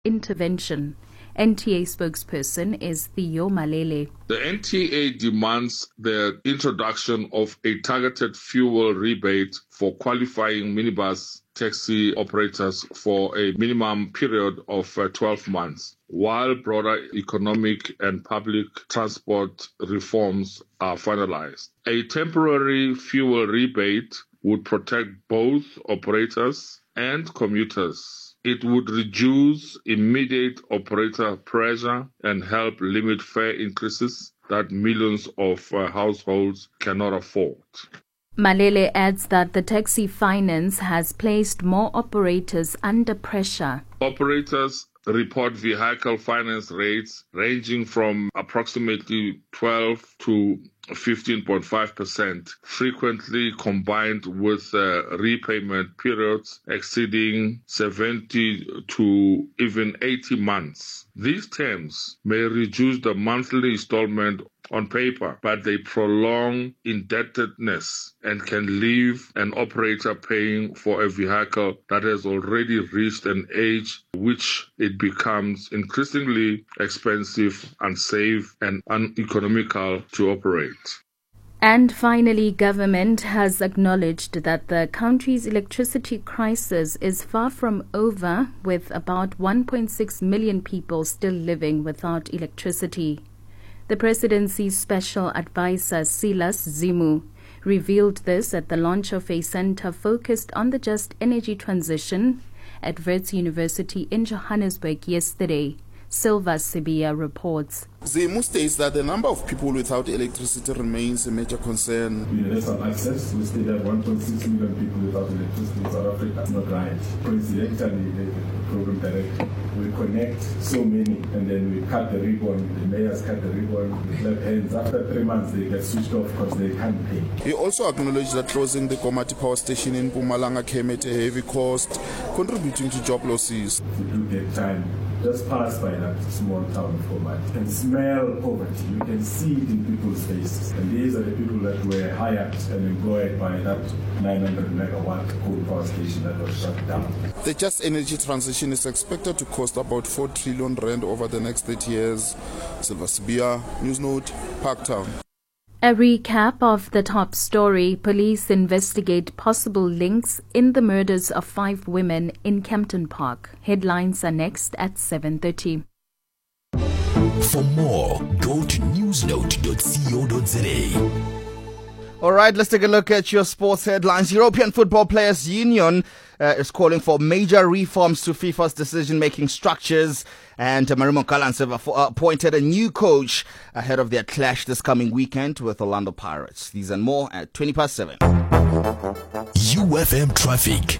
intervention. NTA spokesperson is Theo Malele. The NTA demands the introduction of a targeted fuel rebate for qualifying minibus taxi operators for a minimum period of 12 months, while broader economic and public transport reforms are finalized. A temporary fuel rebate would protect both operators and commuters. It would reduce immediate operator pressure and help limit fare increases that millions of households cannot afford. Malele adds that the taxi finance has placed more operators under pressure. Operators report vehicle finance rates ranging from approximately 12 to 15.5%, frequently combined with repayment periods exceeding 70 to even 80 months. These terms may reduce the monthly installment on paper, but they prolong indebtedness and can leave an operator paying for a vehicle that has already reached an age which it becomes increasingly expensive, unsafe, and uneconomical to operate. And finally, government has acknowledged that the country's electricity crisis is far from over, with about 1.6 million people still living without electricity. The presidency's special advisor, Silas Zimu, revealed this at the launch of a center focused on the just energy transition at Wits University in Johannesburg yesterday. Silva Sibia reports. Zimu states that the number of people without electricity remains a major concern. Universal access, we still have 1.6 million people without electricity in South Africa. That's not right. Coincidentally, the program director will connect so many and then we cut the ribbon, the mayors cut the ribbon, we clap hands. After 3 months, they get switched off because they can't pay. He also acknowledged that closing the Komati power station in Mpumalanga came at a heavy cost, contributing to job losses. If you do get time, just pass by that small town of Komati. You can smell poverty, you can see it in people's faces. And these are the people that were hired and employed by that 900 megawatt coal power station that was shut down. The just energy transition is expected to cost about 4 trillion rand over the next 30 years. Silva Sibia, Newsnote, Parktown. A recap of the top story. Police investigate possible links in the murders of 5 women in Kempton Park. Headlines are next at 7:30. For more, go to newsnote.co.za. All right, let's take a look at your sports headlines. European Football Players Union is calling for major reforms to FIFA's decision-making structures. And Marimo Gallants have appointed a new coach ahead of their clash this coming weekend with Orlando Pirates. These and more at 7:20. UFM Traffic.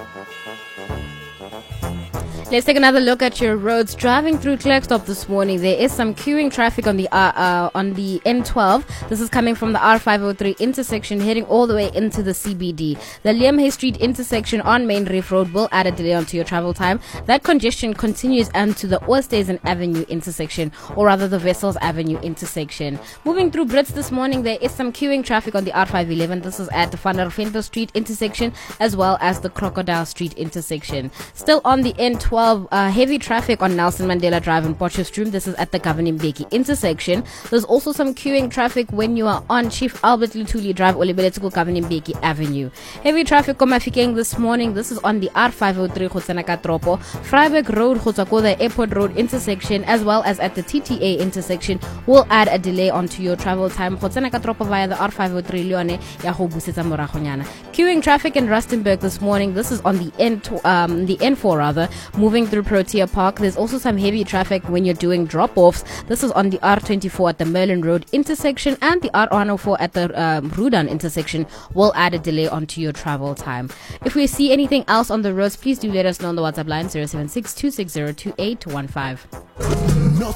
Let's take another look at your roads. Driving through Klerksdorp this morning, there is some queuing traffic on the N12. This is coming from the R503 intersection, heading all the way into the CBD. The Liam Hay Street intersection on Main Reef Road will add a delay onto your travel time. That congestion continues onto the Oosthuizen Avenue intersection, or rather the Wessels Avenue intersection. Moving through Brits this morning, there is some queuing traffic on the R511. This is at the Van der Venter Street intersection, as well as the Crocodile Street intersection. Still on the N12. Heavy traffic on Nelson Mandela Drive in Potchefstroom. This is at the Governing Mbeki intersection. There's also some queuing traffic when you are on Chief Albert Lutuli Drive, Olibeletsiko Governing Mbeki Avenue. Heavy traffic on Mafikeng this morning. This is on the R503 Khotsanaka Tropo, Vryburg Road, Khotsakoda Airport Road intersection, as well as at the TTA intersection. Will add a delay onto your travel time. Khotsanaka Tropo via the R503 Leone ya go busetsa moragonyana. Queuing traffic in Rustenburg this morning. This is on the N4 rather. Moving through Protea Park, there's also some heavy traffic when you're doing drop-offs. This is on the R24 at the Merlin Road intersection, and the R104 at the Rudan intersection will add a delay onto your travel time. If we see anything else on the roads, please do let us know on the WhatsApp line 076 260 2815.